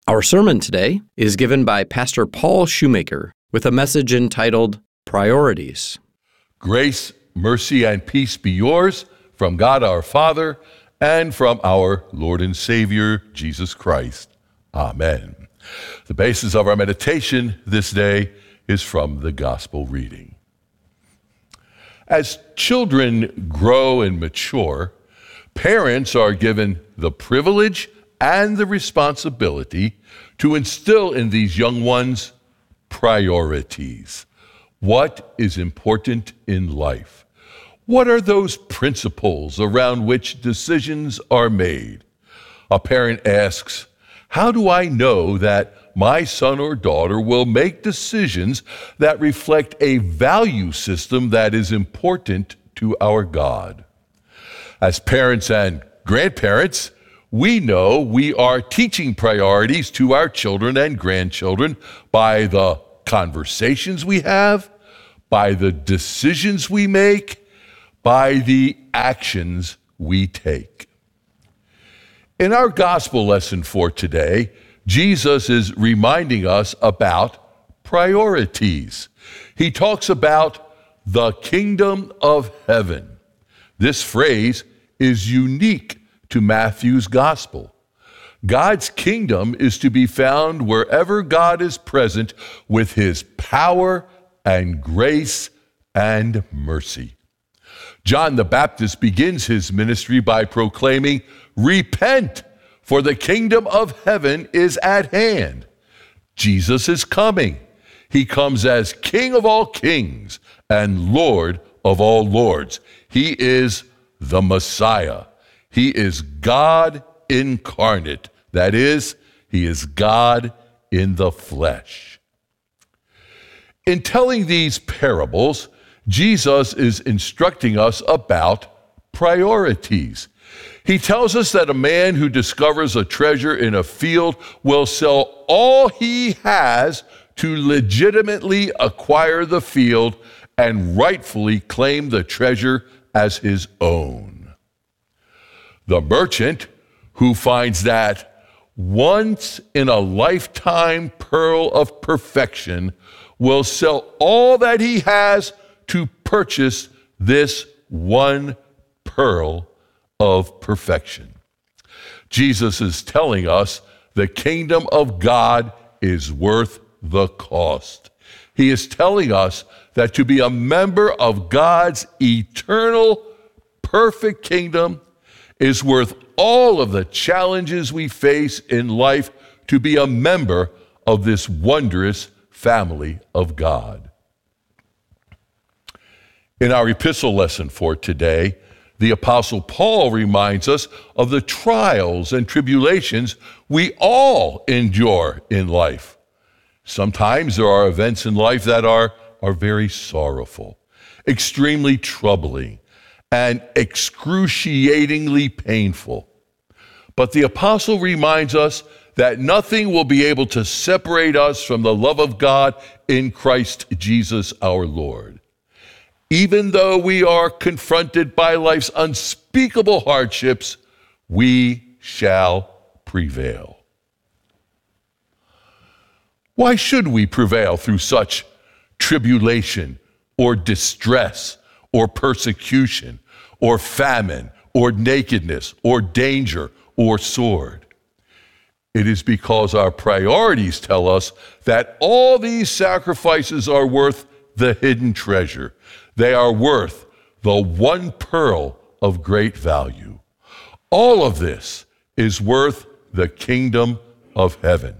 Our sermon today is given by Pastor Paul Shoemaker with a message entitled Priorities. Grace, mercy, and peace be yours from God our Father and from our Lord and Savior, Jesus Christ. Amen. The basis of our meditation this day is from the Gospel reading. As children grow and mature, parents are given the privilege and the responsibility to instill in these young ones priorities. What is important in life? What are those principles around which decisions are made? A parent asks, how do I know that my son or daughter will make decisions that reflect a value system that is important to our God? As parents and grandparents, we know we are teaching priorities to our children and grandchildren by the conversations we have, by the decisions we make, by the actions we take. In our gospel lesson for today, Jesus is reminding us about priorities. He talks about the kingdom of heaven. This phrase is unique to Matthew's gospel. God's kingdom is to be found wherever God is present with his power and grace and mercy. John the Baptist begins his ministry by proclaiming, "Repent, for the kingdom of heaven is at hand." Jesus is coming. He comes as King of all kings and Lord of all lords. He is the Messiah. He is God incarnate. That is, he is God in the flesh. In telling these parables, Jesus is instructing us about priorities. He tells us that a man who discovers a treasure in a field will sell all he has to legitimately acquire the field and rightfully claim the treasure as his own. The merchant who finds that once in a lifetime pearl of perfection will sell all that he has to purchase this one pearl of perfection. Jesus is telling us the kingdom of God is worth the cost. He is telling us that to be a member of God's eternal, perfect kingdom is worth all of the challenges we face in life to be a member of this wondrous family of God. In our epistle lesson for today, the Apostle Paul reminds us of the trials and tribulations we all endure in life. Sometimes there are events in life that are very sorrowful, extremely troubling, and excruciatingly painful. But the apostle reminds us that nothing will be able to separate us from the love of God in Christ Jesus our Lord. Even though we are confronted by life's unspeakable hardships, we shall prevail. Why should we prevail through such tribulation or distress or persecution, or famine, or nakedness, or danger, or sword? It is because our priorities tell us that all these sacrifices are worth the hidden treasure. They are worth the one pearl of great value. All of this is worth the kingdom of heaven.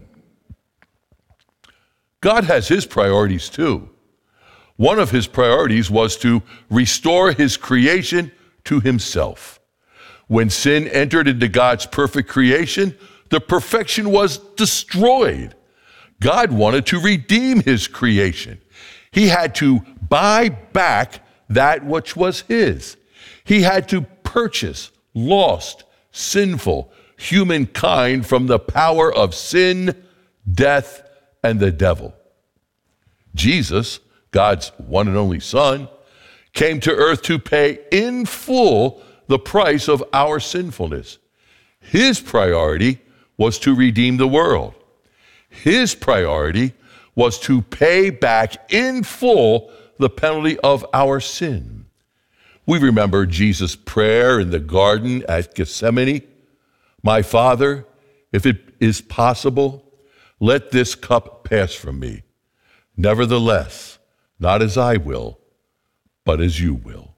God has his priorities too. One of his priorities was to restore his creation to himself. When sin entered into God's perfect creation, the perfection was destroyed. God wanted to redeem his creation. He had to buy back that which was his. He had to purchase lost, sinful humankind from the power of sin, death, and the devil. Jesus, God's one and only Son, came to earth to pay in full the price of our sinfulness. His priority was to redeem the world. His priority was to pay back in full the penalty of our sin. We remember Jesus' prayer in the garden at Gethsemane. My Father, if it is possible, let this cup pass from me. Nevertheless, not as I will, but as you will.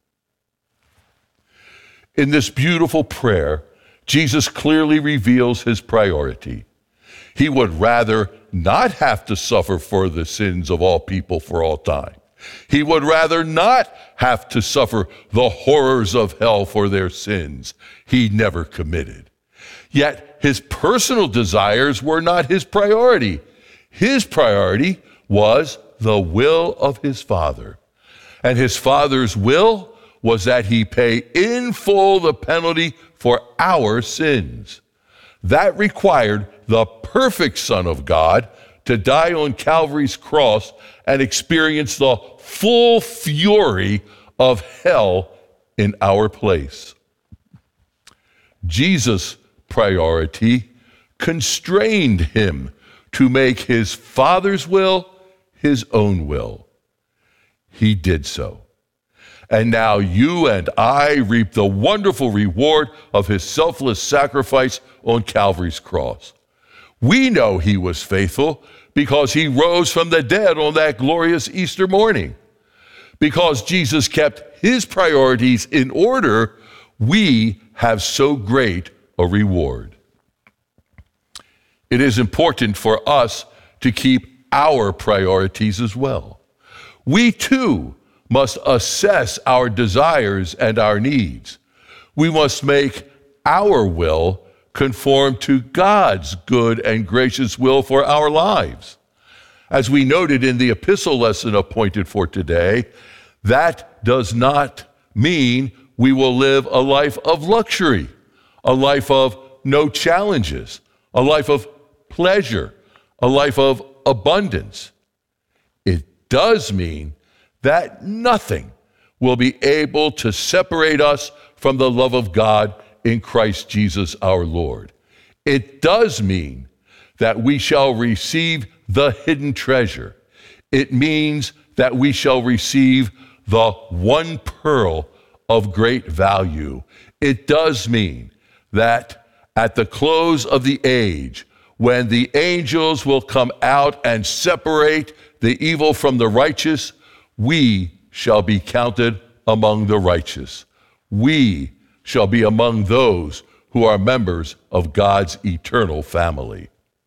In this beautiful prayer, Jesus clearly reveals his priority. He would rather not have to suffer for the sins of all people for all time. He would rather not have to suffer the horrors of hell for their sins he never committed. Yet his personal desires were not his priority. His priority was the will of his Father. And his Father's will was that he pay in full the penalty for our sins. That required the perfect Son of God to die on Calvary's cross and experience the full fury of hell in our place. Jesus' priority constrained him to make his Father's will his own will. He did so. And now you and I reap the wonderful reward of his selfless sacrifice on Calvary's cross. We know he was faithful because he rose from the dead on that glorious Easter morning. Because Jesus kept his priorities in order, we have so great a reward. It is important for us to keep our priorities as well. We too must assess our desires and our needs. We must make our will conform to God's good and gracious will for our lives. As we noted in the epistle lesson appointed for today, that does not mean we will live a life of luxury, a life of no challenges, a life of pleasure, a life of abundance. It does mean that nothing will be able to separate us from the love of God in Christ Jesus our Lord. It does mean that we shall receive the hidden treasure. It means that we shall receive the one pearl of great value. It does mean that at the close of the age, when the angels will come out and separate the evil from the righteous, we shall be counted among the righteous. We shall be among those who are members of God's eternal family.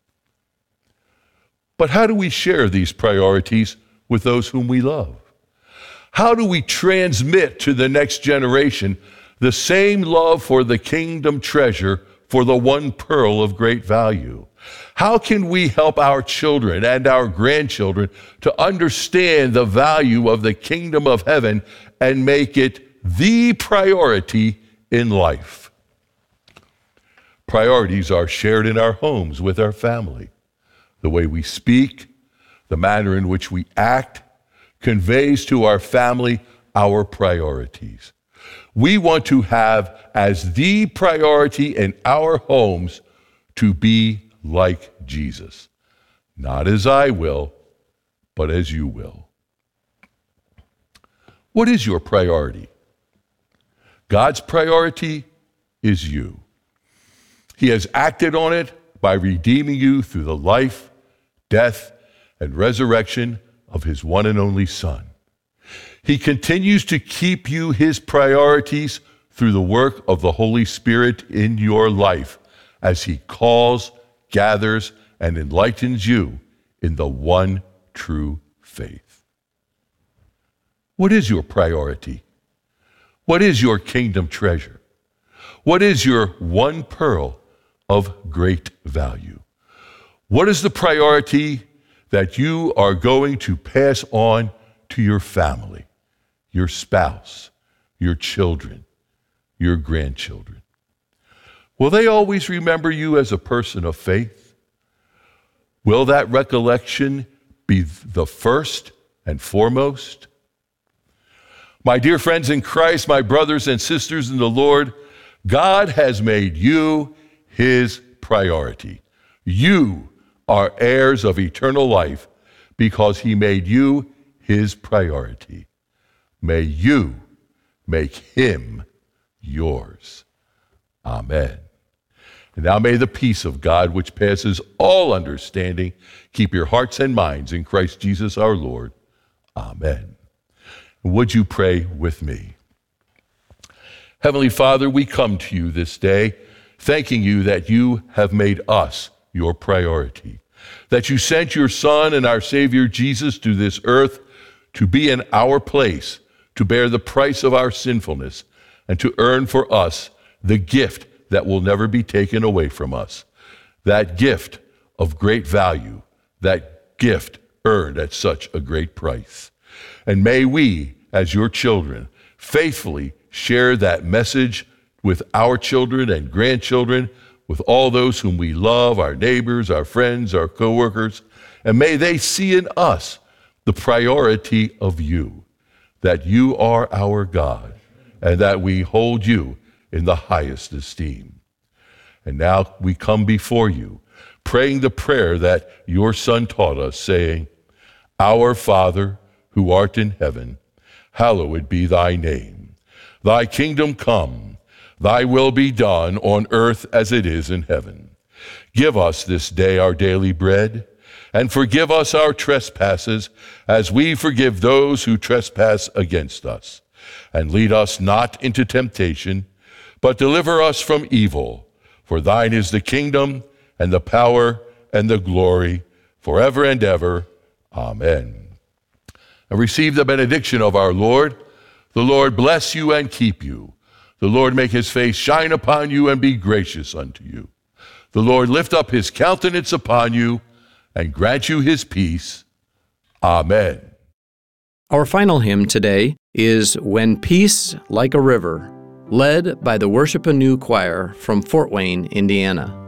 But how do we share these priorities with those whom we love? How do we transmit to the next generation the same love for the kingdom treasure, for the one pearl of great value? How can we help our children and our grandchildren to understand the value of the kingdom of heaven and make it the priority in life? Priorities are shared in our homes with our family. The way we speak, the manner in which we act, conveys to our family our priorities. We want to have as the priority in our homes to be like Jesus. Not as I will, but as you will. What is your priority? God's priority is you. He has acted on it by redeeming you through the life, death, and resurrection of his one and only Son. He continues to keep you his priorities through the work of the Holy Spirit in your life as he calls, gathers, and enlightens you in the one true faith. What is your priority? What is your kingdom treasure? What is your one pearl of great value? What is the priority that you are going to pass on to your family, your spouse, your children, your grandchildren? Will they always remember you as a person of faith? Will that recollection be the first and foremost? My dear friends in Christ, my brothers and sisters in the Lord, God has made you his priority. You are heirs of eternal life because he made you his priority. May you make him yours. Amen. And now may the peace of God, which passes all understanding, keep your hearts and minds in Christ Jesus our Lord. Amen. Would you pray with me? Heavenly Father, we come to you this day, thanking you that you have made us your priority, that you sent your Son and our Savior Jesus to this earth to be in our place, to bear the price of our sinfulness, and to earn for us the gift that will never be taken away from us, that gift of great value, that gift earned at such a great price. And may we, as your children, faithfully share that message with our children and grandchildren, with all those whom we love, our neighbors, our friends, our coworkers, and may they see in us the priority of you, that you are our God, and that we hold you in the highest esteem. And now we come before you, praying the prayer that your Son taught us, saying, Our Father, who art in heaven, hallowed be thy name. Thy kingdom come, thy will be done on earth as it is in heaven. Give us this day our daily bread, and forgive us our trespasses as we forgive those who trespass against us. And lead us not into temptation, but deliver us from evil. For thine is the kingdom, and the power, and the glory, forever and ever. Amen. And receive the benediction of our Lord. The Lord bless you and keep you. The Lord make his face shine upon you and be gracious unto you. The Lord lift up his countenance upon you and grant you his peace. Amen. Our final hymn today is When Peace Like a River, led by the Worship Anew Choir from Fort Wayne, Indiana.